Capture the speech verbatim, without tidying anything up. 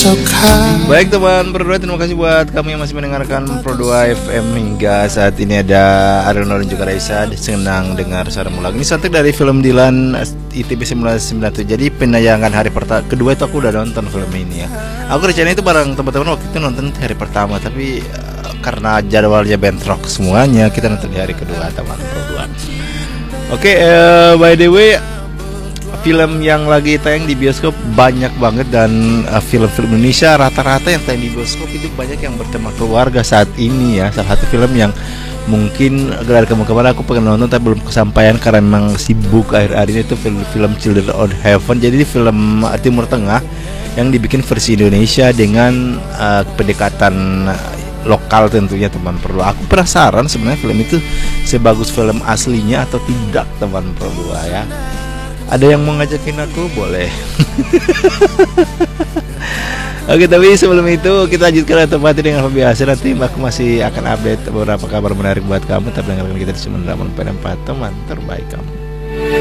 Baik teman Pro dua, terima kasih buat kamu yang masih mendengarkan Pro dua F M hingga saat ini. Ada Arnold dan juga Raisa, senang dengar suaramu lagi. Ini soundtrack dari film Dilan I T B sembilan sembilan tujuh. Jadi penayangan hari pertama kedua itu aku udah nonton film ini ya. Aku rencana itu bareng teman-teman waktu itu nonton hari pertama, tapi uh, karena jadwalnya bentrok semuanya, kita nonton di hari kedua teman Pro dua. Oke, okay, uh, by the way, film yang lagi tayang di bioskop banyak banget, dan uh, film-film Indonesia rata-rata yang tayang di bioskop itu banyak yang bertema keluarga saat ini ya. Salah satu film yang mungkin dari kemarin aku pengen nonton tapi belum kesampaian karena memang sibuk akhir-akhir ini, itu film-film Children of Heaven. Jadi film Timur Tengah yang dibikin versi Indonesia dengan uh, pendekatan lokal tentunya teman perlu. Aku penasaran sebenarnya film itu sebagus film aslinya atau tidak teman perlu ya. Ada yang mau ngajakin aku? Boleh. Oke, tapi sebelum itu kita lanjutkan tempat dengan biasa. Nanti aku masih akan update beberapa kabar menarik buat kamu. Tapi dengarkan kita di sembilan puluh delapan empat teman terbaik kamu.